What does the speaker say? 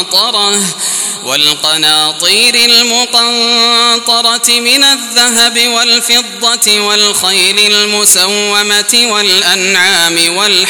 والقناطير المقنطرة من الذهب والفضة والخيل المسومة والأنعام والحرث